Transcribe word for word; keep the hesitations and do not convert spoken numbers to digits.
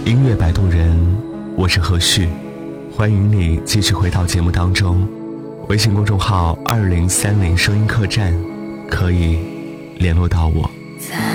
音乐摆渡人，我是何旭，欢迎你继续回到节目当中。微信公众号二零三零声音客栈可以联络到我。